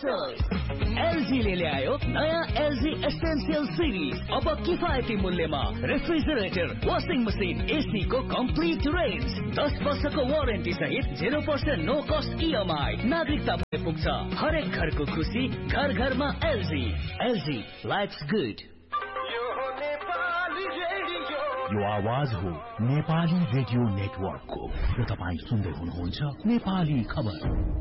LG ले ल्यायो नयाँ एलजी एसेन्शियल सिरिज। अब किफायती मूल्यमा रेफ्रिजरेटर, वाशिङ मसिन, एसी को कम्प्लिट रेन्ज, 10 वर्षको वारेन्टी सहित 0% नो कस्ट इएमआई। नागरिकता पुग्छ। हरेक घरको खुसी, घर घरमा एलजी। LG lives good. यो आवाज हो नेपाली रेडियो नेटवर्कको र तपाईं सुन्दै हुनुहुन्छ नेपाली खबर।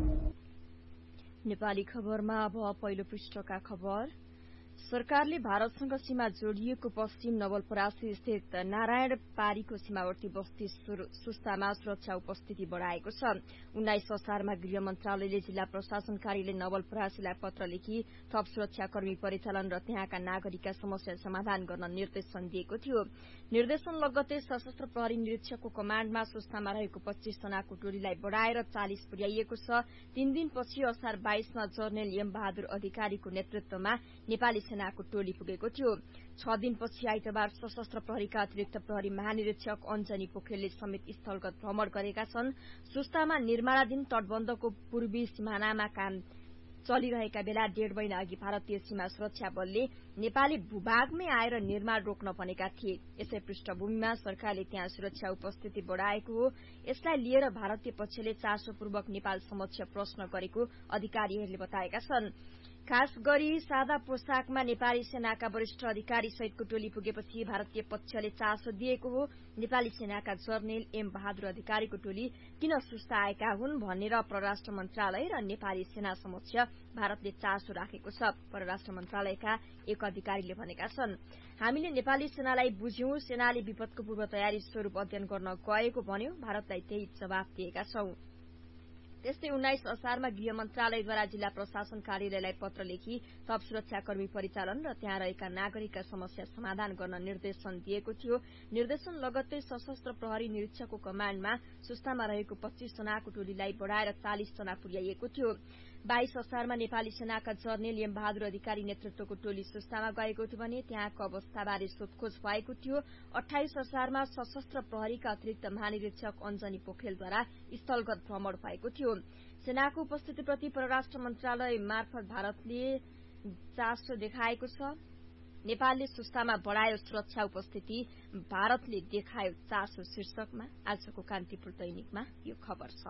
नेपाली खबरमा अब पहिलो पृष्ठका खबर। सरकारले भारतसँग सीमा जोडिएको पश्चिम नवलपरासी स्थित नारायण पारीको सीमावर्ती बस्ती सुस्तामा सुरक्षा उपस्थिति बढ़ाएको छ। 19 असारमा गृह मन्त्रालयले जिल्ला प्रशासन कार्यालय नवलपरासीलाई पत्र लेखी थप सुरक्षाकर्मी परिचालन र त्यहाँका नागरिकका समस्या समाधान गर्न निर्देशन दिएको थियो। निर्देशन लगत्तै सशस्त्र प्रहरी निरीक्षकको कमाण्डमा सुस्तामा रहेको 25 जनाको टोलीलाई बढ़ाएर 40 पुर्याइएको छ। 3 दिनपछि असार 22 मा जर्नेल एम बहादुर अधिकारीको नेतृत्वमा नेपाली सेनाको टोली पुगेको थियो। 6 दिनपछि आइतबार सशस्त्र प्रहरीका अतिरिक्त प्रहरी महानिरीक्षक अञ्जनी पोखरेलले समेत स्थलगत भ्रमण गरेका छन्। सुस्तामा निर्माणाधीन तटबन्धको पूर्वी सिमानामा काम चलिरहेका बेला 1.5 महिना अघि भारतीय सीमा सुरक्षा बलले नेपाली भूभागमै आएर निर्माण रोक्न भनेका थिए। यसै पृष्ठभूमिमा सरकारले त्यहाँ सुरक्षा उपस्थिति बढ़ाएको हो। यसलाई लिएर भारतीय पक्षले चासोपूर्वक नेपाल समक्ष प्रश्न गरेको अधिकारीहरूले बताएका छन्। खास गरी सादा पोसाकमा नेपाली सेनाका वरिष्ठ अधिकारी सहितको टोली पुगेपछि भारतीय पक्षले चासो दिएको हो। नेपाली सेनाका जर्नेल एम बहादुर अधिकारीको टोली किन सुस्ता आएका हुन् भनेर परराष्ट्र मन्त्रालय र नेपाली सेना समक्ष भारतले चासो राखेको छ। परराष्ट्र मन्त्रालयका एक अधिकारीले भनेका छन्, हामीले नेपाली सेनालाई बुझ्यौं, सेनाले विपदको पूर्व तयारी स्वरूप अध्ययन गर्न गएको भन्यो। भारतलाई त्यही जवाफ दिएका छौं। त्यस्तै 19 असारमा गृह मन्त्रालयद्वारा जिल्ला प्रशासन कार्यालयलाई पत्र लेखी थप सुरक्षाकर्मी परिचालन र त्यहाँ रहेका नागरिकका समस्या समाधान गर्न निर्देशन दिएको थियो। निर्देशन लगत्तै सशस्त्र प्रहरी निरीक्षकको कमाण्डमा सुस्तामा रहेको 25 जनाको टोलीलाई बढ़ाएर 40 जना पुर्याइएको थियो। 22 असारमा नेपाली सेनाका जर्नेल एम बहादुर अधिकारी नेतृत्वको टोली सुस्तामा गएको थियो भने त्यहाँको अवस्थाबारे सोधखोज भएको थियो। 28 असारमा सशस्त्र प्रहरीका अतिरिक्त महानिरीक्षक अञ्जनी पोखरेलद्वारा स्थलगत भ्रमण भएको थियो। सेनाको उपस्थितिप्रति परराष्ट्र मन्त्रालय मार्फत भारतले चासो देखाएको छ। नेपालले सुस्तामा बढ़ायो सुरक्षा उपस्थिति, भारतले देखायो चासो शीर्षकमा आजको कान्तिपुर दैनिकमा यो खबर छ।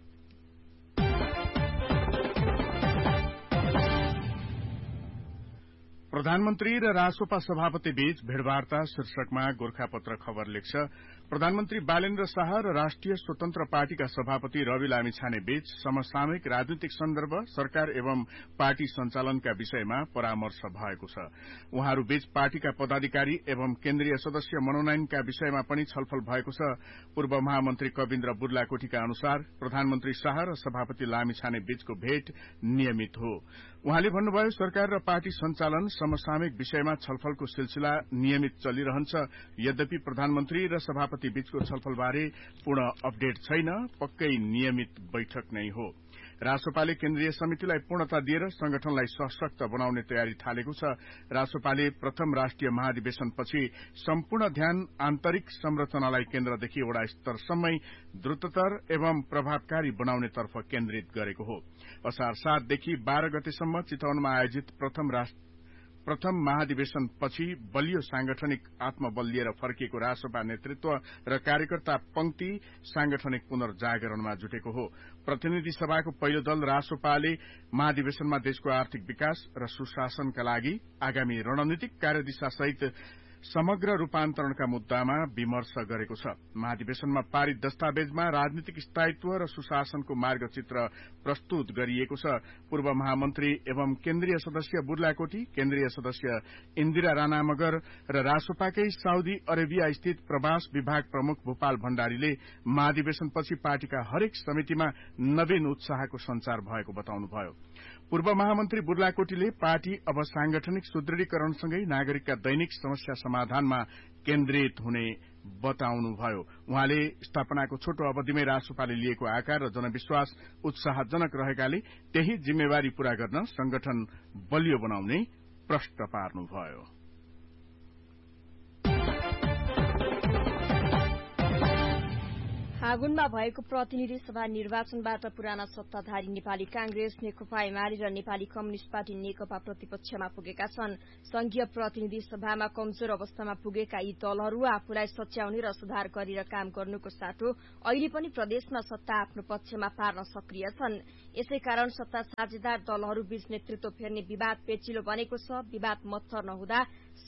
प्रधानमन्त्री र रासोपा सभापति बीच भेड़वार्ता शीर्षकमा गोर्खापत्र खबर लेख्छ। प्रधानमन्त्री बालेन्द्र शाह र राष्ट्रिय स्वतन्त्र पार्टीका सभापति रवि लामिछाने बीच समसामयिक राजनीतिक सन्दर्भ, सरकार एवं पार्टी सञ्चालनका विषयमा परामर्श भएको छ। उहाँहरू बीच पार्टीका पदाधिकारी एवं केन्द्रीय सदस्य मनोनयनका विषयमा पनि छलफल भएको छ। पूर्व महामन्त्री कविन्द्र बुर्लाकोटीका अनुसार प्रधानमन्त्री शाह र सभापति लामिछाने बीचको भेट नियमित हो। उहाँले भन्नुभयो, सरकार र पार्टी सञ्चालन समसामयिक विषयमा छलफलको सिलसिला नियमित चलिरहन्छ। यद्यपि प्रधानमन्त्री र सभापति बीचको छलफलबारे पूर्ण अपडेट छैन, पक्कै नियमित बैठक नै हो। रासोपाले केन्द्रीय समितिलाई पूर्णता दिएर संगठनलाई सशक्त बनाउने तयारी थालेको छ। रासोपाले प्रथम राष्ट्रिय महाधिवेशनपछि सम्पूर्ण ध्यान आन्तरिक संरचनालाई केन्द्रदेखि वडा स्तरसम्मै द्रुततर एवं प्रभावकारी बनाउनेतर्फ केन्द्रित गरेको हो। असार 7 देखि 12 गतेसम्म चितवनमा आयोजित प्रथम महाधिवेशनपछि बलियो सांगठनिक आत्मबल लिएर फर्किएको रासोपा नेतृत्व र कार्यकर्ता पंक्ति सांगठनिक पुनर्जागरणमा जुटेको हो। प्रतिनिधि सभाको पहिलो दल रासोपाले महाधिवेशनमा देशको आर्थिक विकास र सुशासनका लागि आगामी रणनीतिक कार्यदिशा सहित समग्र रूपान्तरणका मुद्दामा विमर्श गरेको छ। महाधिवेशनमा पारित दस्तावेजमा राजनीतिक स्थायित्व र सुशासनको मार्गचित्र प्रस्तुत गरिएको छ। पूर्व महामन्त्री एवं केन्द्रीय सदस्य बुर्लाकोटी, केन्द्रीय सदस्य इन्दिरा राणा मगर र रासोपाकै साउदी अरेबिया स्थित प्रवास विभाग प्रमुख भूपाल भण्डारीले महाधिवेशनपछि पार्टीका हरेक समितिमा नवीन उत्साहको संचार भएको बताउनुभयो। पूर्व महामन्त्री बुर्लाकोटीले पार्टी अब सांगठनिक सुदृढीकरणसँगै नागरिकका दैनिक समस्या समाधानमा केन्द्रित हुने बताउनुभयो। उहाँले स्थापनाको छोटो अवधिमै रासोपाले लिएको आकार र जनविश्वास उत्साहजनक रहेकाले त्यही जिम्मेवारी पूरा गर्न संगठन बलियो बनाउने प्रश्न पार्नुभयो। फागुनमा भएको प्रतिनिधि सभा निर्वाचनबाट पुराना सत्ताधारी नेपाली कांग्रेस, नेकपा एमाले र नेपाली कम्युनिष्ट पार्टी नेकपा प्रतिपक्षमा पुगेका छन्। संघीय प्रतिनिधि सभामा कमजोर अवस्थामा पुगेका यी दलहरू आफूलाई सच्याउने र सुधार गरेर काम गर्नुको साटो अहिले पनि प्रदेशमा सत्ता आफ्नो पक्षमा पार्न सक्रिय छन्। यसैकारण सत्ता साझेदार दलहरू बीच नेतृत्व फेर्ने विवाद पेचिलो बनेको छ। विवाद मत्थर नहुँदा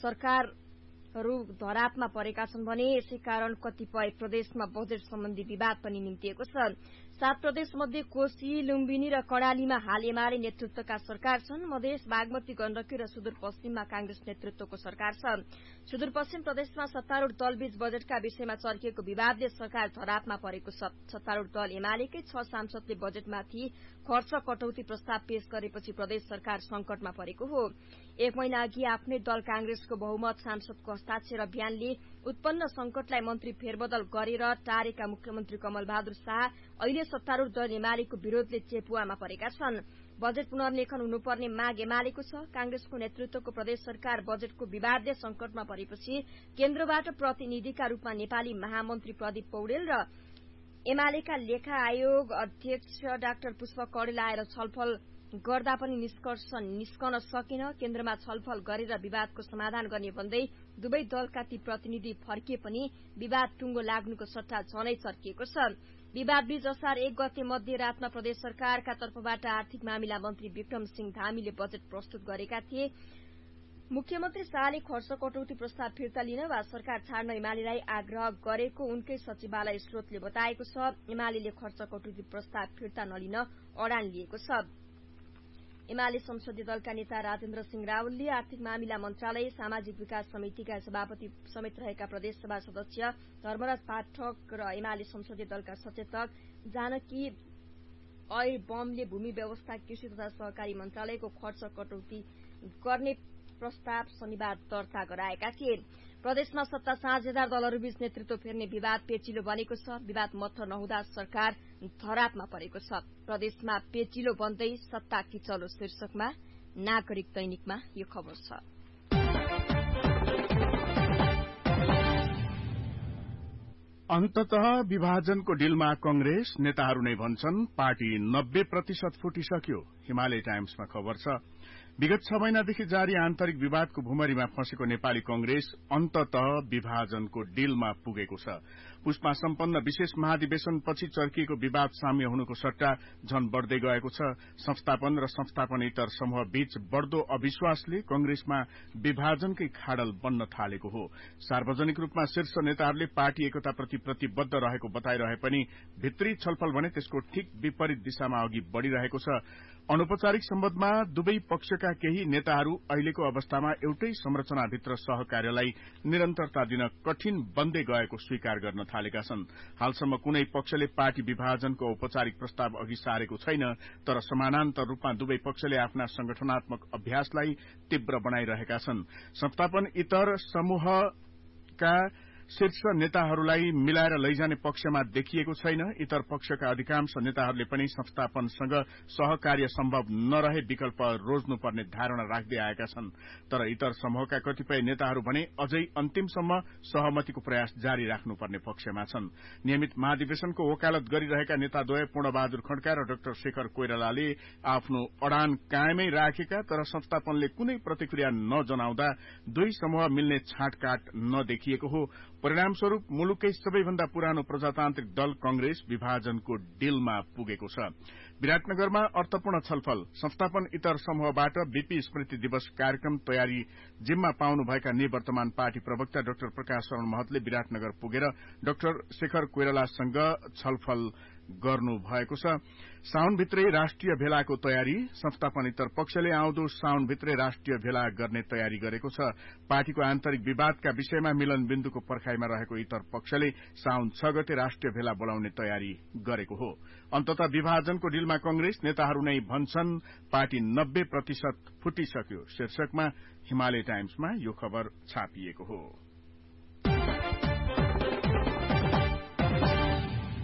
सरकारहरू धरापमा परेका छन् भने यसै कारण कतिपय प्रदेशमा बजेट सम्बन्धी विवाद पनि निम्तिएको छ। 7 प्रदेश मध्ये कोशी, लुम्बिनी र कर्णालीमा हाल एमाले नेतृत्वका सरकार छन्। मधेस, बागमती, गण्डकी र सुदूरपश्चिममा कांग्रेस नेतृत्वको सरकार छ। सुदूरपश्चिम प्रदेशमा सत्तारूढ़ दलबीच बजेटका विषयमा चर्किएको विवादले सरकार धरापमा परेको छ। सत्तारूढ़ दल एमालेकै 6 सांसदले बजेटमाथि खर्च कटौती प्रस्ताव पेश गरेपछि प्रदेश सरकार संकटमा परेको हो। 1 महिना अघि आफ्नै दल कांग्रेसको बहुमत सांसदको हस्ताक्षर अभियानले उत्पन्न संकटलाई मन्त्री फेरबदल गरेर टारेका मुख्यमन्त्री कमल बहादुर शाह अहिले सत्तारूढ़ दल एमालेको विरोधले चेपुवामा परेका छन्। बजेट पुनर्लेखन हुनुपर्ने माग एमालेको छ। कांग्रेसको नेतृत्वको प्रदेश सरकार बजेटको विवादले संकटमा परेपछि केन्द्रबाट प्रतिनिधिका रूपमा नेपाली महामन्त्री प्रदीप पौडेल र एमालेका लेखा आयोग अध्यक्ष डाक्टर पुष्प कौडेल आएर छलफल गर्दा पनि निष्कर्ष निस्कन सकेन। केन्द्रमा छलफल गरेर विवादको समाधान गर्ने भन्दै दुवै दलका ती प्रतिनिधि फर्किए पनि विवाद टुंगो लाग्नुको सट्टा झनै चर्किएको छ। विवादबीच असार 1 गते मध्यरातमा प्रदेश सरकारका तर्फबाट आर्थिक मामिला मन्त्री विक्रम सिंह धामीले बजेट प्रस्तुत गरेका थिए। मुख्यमन्त्री शाहले खर्च कटौती प्रस्ताव फिर्ता लिन वा सरकार छाड्न एमालेलाई आग्रह गरेको उनकै सचिवालय स्रोतले बताएको छ। एमालेले खर्च कटौती प्रस्ताव फिर्ता नलिन अडान लिएको छ। एमाले संसदीय दलका नेता राजेन्द्र सिंह रावलले आर्थिक मामिला मन्त्रालय, सामाजिक विकास समितिका सभापति समेत रहेका प्रदेशसभा सदस्य धर्मराज पाठक र एमाले संसदीय दलका सचेतक जानकी ऐबमले भूमि व्यवस्था, कृषि तथा सहकारी मन्त्रालयको खर्च कटौती गर्ने प्रस्ताव शनिबार दर्ता गराएका थिए। प्रदेशमा सत्ता साझेदार दलहरूबीच नेतृत्व फेर्ने विवाद पेचिलो बनेको छ। विवाद मत्थर नहुँदा सरकार धरापमा परेको छ। प्रदेशमा पेचिलो बन्दै सत्ता किचलो शीर्षकमा नागरिक दैनिकमा यो खबर छ। अन्ततः विभाजनको डिलमा कंग्रेस नेताहरू नै भन्छन् पार्टी 90% फुटिसक्यो। हिमालय टाइम्समा खबर छ। विगत 6 महिनादेखि जारी आन्तरिक विवादको भुमरीमा फँसेको नेपाली कंग्रेस अन्ततः विभाजनको डिलमा पुगेको छ। पुसमा सम्पन्न विशेष महाधिवेशनपछि चर्किएको विवाद साम्य हुनुको सट्टा झन बढ़दै गएको छ। संस्थापन र संस्थापनेतर समूह बीच बढ़दो अविश्वासले कंग्रेसमा विभाजनकै खाडल बन्न थालेको हो। सार्वजनिक रूपमा शीर्ष नेताहरूले पार्टी एकताप्रति प्रतिबद्ध रहेको बताइरहे पनि भित्री छलफल भने त्यसको ठिक विपरीत दिशामा अघि बढ़िरहेको छ। अनौपचारिक सम्बन्धमा दुवै पक्षका केही नेताहरू अहिलेको अवस्थामा एउटै संरचनाभित्र सहकार्यलाई निरन्तरता दिन कठिन बन्दै गएको स्वीकार गर्न थालेका छन्। हालसम्म कुनै पक्षले पार्टी विभाजनको औपचारिक प्रस्ताव अघि सारेको छैन, तर समानान्तर रूपमा दुवै पक्षले आफ्ना संगठनात्मक अभ्यासलाई तीव्र बनाइरहेका छन्। संस्थापन इतर समूहका शीर्ष नेताहरूलाई मिलाएर लैजाने पक्षमा देखिएको छैन। इतर पक्षका अधिकांश नेताहरूले पनि संस्थापनसँग सहकार्य सम्भव नरहे विकल्प रोज्नुपर्ने धारणा राख्दै आएका छन्। तर इतर समूहका कतिपय नेताहरू भने अझै अन्तिमसम्म सहमतिको प्रयास जारी राख्नुपर्ने पक्षमा छन्। नियमित महाधिवेशनको वकालत गरिरहेका नेताद्वय पूर्णबहादुर खड्का र डाक्टर शेखर कोइरालाले आफ्नो अडान कायमै राखेका तर संस्थापनले कुनै प्रतिक्रिया नजनाउँदा दुई समूह मिल्ने छाँटकाट नदेखिएको हो। परिणामस्वरूप मुलुककै सबैभन्दा पुरानो प्रजातान्त्रिक दल कंग्रेस विभाजनको डिलमा पुगेको छ। विराटनगरमा अर्थपूर्ण छलफल। संस्थापन इतर समूहबाट बीपी स्मृति दिवस कार्यक्रम तयारी जिम्मा पाउनुभएका निवर्तमान पार्टी प्रवक्ता डाक्टर प्रकाश शरण महतले विराटनगर पुगेर डाक्टर शेखर कोइरालासँग छलफल गर्नु भएको छ। साउनभित्रै राष्ट्रिय भेलाको तयारी। संस्थापन इतर पक्षले आउँदो साउनभित्रै राष्ट्रिय भेला गर्ने तयारी गरेको छ। पार्टीको आन्तरिक विवादका विषयमा मिलन बिन्दुको पर्खाइमा रहेको इतर पक्षले साउन 6 गते राष्ट्रिय भेला बोलाउने तयारी गरेको हो। अन्ततः विभाजनको डिलमा कंग्रेस नेताहरू नै भन्छन् पार्टी 90% फुटिसक्यो शीर्षकमा हिमालय टाइम्समा यो खबर छापिएको हो।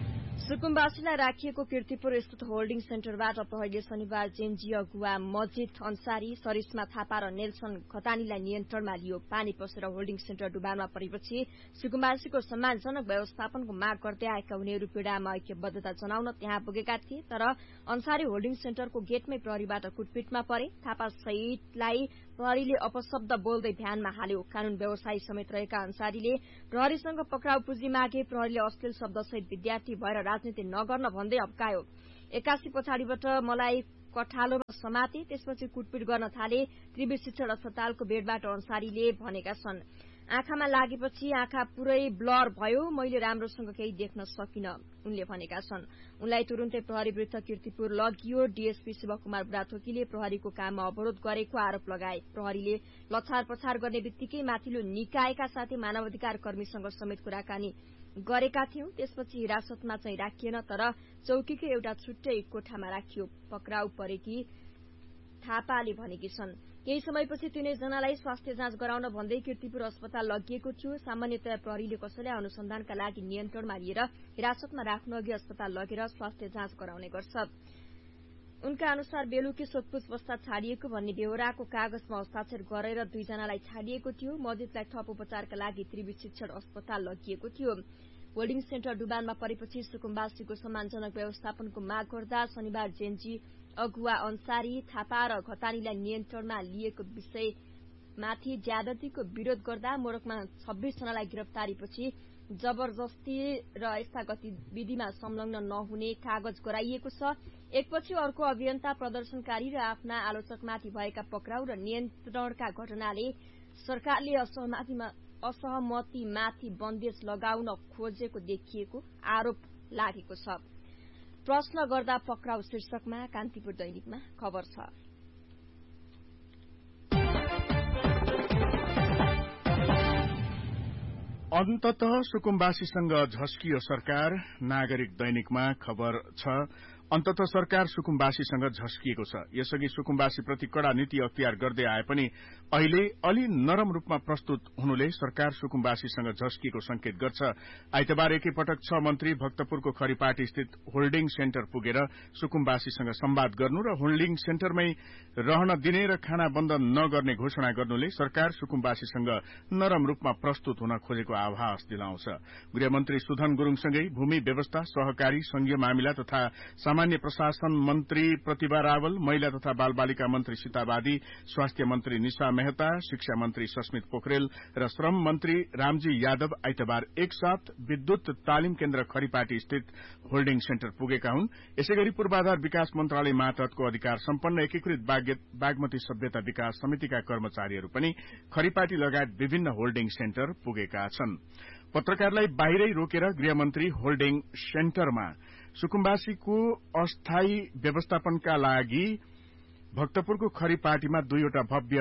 सुकुम्बासीलाई राखिएको कीर्तिपुर स्थित होल्डिङ सेन्टरबाट प्रहरीले शनिबार जेएनजी अगुवा मजिद अन्सारी, सरिस्मा थापा र नेल्सन खतानीलाई नियन्त्रणमा लियो। पानी पसेर होल्डिङ सेन्टर डुबानमा परेपछि सुकुम्बासीको सम्मानजनक व्यवस्थापनको माग गर्दै आएका उनीहरू पीड़ामा ऐक्यबद्धता जनाउन त्यहाँ पुगेका थिए। तर अन्सारी होल्डिङ सेन्टरको गेटमै प्रहरीबाट कुटपिटमा परे। थापा सहितलाई प्रहरीले अपशब्द बोल्दै भ्यानमा हाल्यो। कानून व्यवसायी समेत रहेका अन्सारीले प्रहरीसँग पक्राउ पुँजी मागे। प्रहरीले अश्लील शब्दसहित विद्यार्थी भएर राजनीति नगर्न भन्दै अप्कायो। 81 पछाडिबाट मलाई कठालोमा समाते, त्यसपछि कुटपिट गर्न थाले। त्रिवी शिक्षण अस्पतालको बेडबाट अन्सारीले भनेका छन्। आँखामा लागेपछि आँखा पुरै ब्लर भयो, मैले राम्रोसँग केही देख्न सकिन, उनले भनेका छन्। उनलाई तुरुन्तै प्रहरी विरुद्ध कीर्तिपुर लगियो। डीएसपी शिवकुमार बुढाथोकीले प्रहरीको काममा अवरोध गरेको आरोप लगाए। प्रहरीले लछार पछार गर्ने बित्तिकै माथिल्लो निकायका साथै मानवाधिकार कर्मीसँग समेत कुराकानी गरेका थियौं। त्यसपछि हिरासतमा चाहिँ राखिएन, तर चौकीकै एउटा छुट्टै कोठामा राखियो, पक्राउ परेकी थापाले भनेकी छन्। केही समयपछि तीनैजनालाई स्वास्थ्य जाँच गराउन भन्दै कीर्तिपुर अस्पताल लगिएको थियो। सामान्यतया प्रहरीले कसैलाई अनुसन्धानका लागि नियन्त्रणमा लिएर हिरासतमा राख्नु अघि अस्पताल लगेर स्वास्थ्य जाँच गराउने गर्छ। उनका अनुसार बेलुकी सोधपूछ पश्चात छाडिएको भन्ने बेहोराको कागजमा हस्ताक्षर गरेर दुईजनालाई छाडिएको थियो। मजिदलाई थप उपचारका लागि त्रिवी शिक्षण अस्पताल लगिएको थियो। होल्डिङ सेन्टर डुबानमा परेपछि सुकुम्बासीको सम्मानजनक व्यवस्थापनको माग गर्दा शनिबार जेएनजी अगुवा अन्सारी, थापा र घतानीलाई नियन्त्रणमा लिएको विषयमाथि ज्यादतीको विरोध गर्दा मोरकमा 26 जनालाई गिरफ्तारीपछि जबरजस्ती र यस्ता गतिविधिमा संलग्न नहुने कागज गराइएको छ। एकपछि अर्को अभियन्ता, प्रदर्शनकारी र आफ्ना आलोचकमाथि भएका पक्राउ र नियन्त्रणका घटनाले सरकारले असहमतिमाथि बन्देज लगाउन खोजेको देखिएको आरोप लागेको छ। प्रश्न गर्दा पक्राउ शीर्षकमा कान्तिपुर दैनिकमा खबर छ। अन्ततः सुकुम्बासीसँग झस्कियो सरकार, नागरिक दैनिकमा खबर छ। अन्ततः सरकार सुकुम्बासीसँग झस्किएको छ। यसअघि सुकुम्बासीप्रति कड़ा नीति अख्तियार गर्दै आए पनि अहिले अलि नरम रूपमा प्रस्तुत हुनुले सरकार सुकुम्बासीसँग झस्किएको संकेत गर्छ। आइतबार एकैपटक 6 मन्त्री भक्तपुरको खरीपाटी स्थित होल्डिङ सेन्टर पुगेर सुकुम्बासीसँग संवाद गर्नु र होल्डिङ सेन्टरमै रहन दिने र खाना बन्द नगर्ने घोषणा गर्नुले सरकार सुकुम्बासीसँग नरम रूपमा प्रस्तुत हुन खोजेको आभास दिलाउँछ। गृहमन्त्री सुधन गुरूङसँगै भूमि व्यवस्था, सहकारी, संघीय मामिला तथा सामान्य प्रशासन मन्त्री प्रतिभा रावल, महिला तथा बालबालिका मन्त्री सीता बादी, स्वास्थ्य मन्त्री निशा मेहता, शिक्षा मन्त्री सस्मित पोखरेल र श्रम मन्त्री रामजी यादव आइतबार एकसाथ विद्युत तालिम केन्द्र खरीपाटी स्थित होल्डिङ सेन्टर पुगेका हुन्। यसैगरी पूर्वाधार विकास मन्त्रालय मातहतको अधिकार सम्पन्न एकीकृत बागमती सभ्यता विकास समितिका कर्मचारीहरू पनि खरीपाटी लगायत विभिन्न होल्डिङ सेन्टर पुगेका छन्। पत्रकारलाई बाहिरै रोकेर गृहमन्त्री होल्डिङ सेन्टरमा सुकुम्बासीको अस्थायी व्यवस्थापनका लागि भक्तपुरको खरीपाटीमा 2वटा भव्य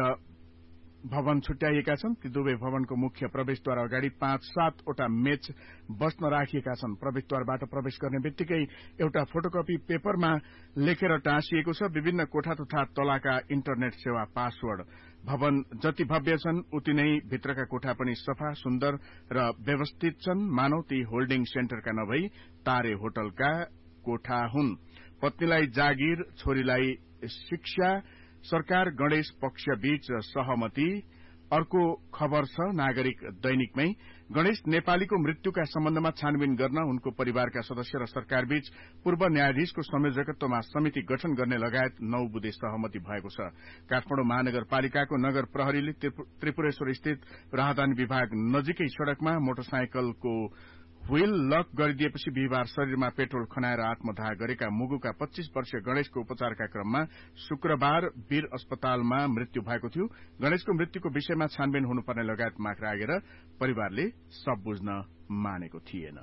भवन छुट्याइएका छन्। ती दुवै भवनको मुख्य प्रवेशद्वार अगाडि 5-7 वटा मेच बस्न राखिएका छन्। प्रवेशद्वारबाट प्रवेश गर्ने बित्तिकै एउटा फोटोकपी पेपरमा लेखेर टाँसिएको छ, विभिन्न कोठा तथा तलाका इन्टरनेट सेवा पासवर्ड। भवन जति भव्य छन् उति नै भित्रका कोठा पनि सफा, सुन्दर र व्यवस्थित छन्। मानव ती होल्डिङ सेन्टरका नभई तारे होटलका कोठा हुन्। पत्नीलाई जागिर, छोरीलाई शिक्षा, सरकार गणेश पक्षबीच सहमति। अर्को खबर छ नागरिक दैनिकमै। गणेश नेपालीको मृत्युका सम्बन्धमा छानबिन गर्न उनको परिवारका सदस्य र सरकारबीच पूर्व न्यायाधीशको संयोजकत्वमा समिति गठन गर्ने लगायत 9 बुँदे सहमति भएको छ। काठमाडौँ महानगरपालिकाको नगर प्रहरीले त्रिपुरेश्वर स्थित राहदानी विभाग नजिकै सड़कमा मोटरसाइकलको व्हील लक गरिदिएपछि बिहिबार शरीरमा पेट्रोल खनाएर आत्मदाह गरेका मुगुका 25 वर्षीय गणेशको उपचारका क्रममा शुक्रबार वीर अस्पतालमा मृत्यु भएको थियो। गणेशको मृत्युको विषयमा छानबिन हुनुपर्ने लगायत माग राखेर परिवारले सब बुझ्न मानेको थिएन।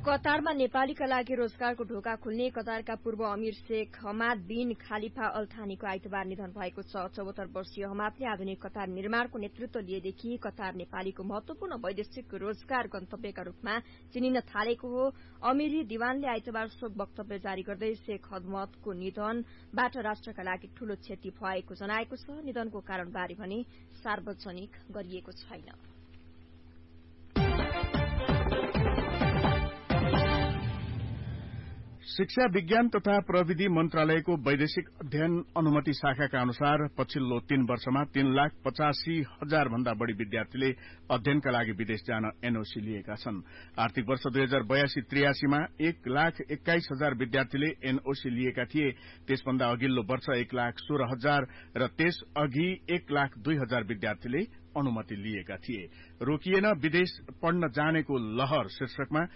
कतारमा नेपालीका लागि रोजगारको ढोका खुल्ने कतारका पूर्व अमीर शेख हमाद बिन खालिफा अल थानीको आइतबार निधन भएको छ। 74 वर्षीय हमादले आधुनिक कतार निर्माणको नेतृत्व लिएदेखि कतार नेपालीको महत्वपूर्ण वैदेशिक रोजगार गन्तव्यका रूपमा चिनिन थालेको हो। अमीरी दिवानले आइतबार शोक वक्तव्य जारी गर्दै शेख हमादको निधनबाट राष्ट्रका लागि ठूलो क्षति भएको जनाएको छ। निधनको कारणबारे भने सार्वजनिक गरिएको छैन। शिक्षा विज्ञान तथा प्रविधि मन्त्रालयको वैदेशिक अध्ययन अनुमति शाखाका अनुसार पछिल्लो 3 वर्षमा 3,85,000 भन्दा बढ़ी विद्यार्थीले अध्ययनका लागि विदेश जान एनओसी लिएका छन्। आर्थिक वर्ष 2082-83 मा 1,21,000 विद्यार्थीले एनओसी लिएका थिए। त्यसभन्दा अघिल्लो वर्ष 1,16,000 र त्यस अघि 1,02,000 विद्यार्थीले अनुमति लिएका थिए। रोकिएन विदेश पढ्न जानेको लहर शीर्षकमा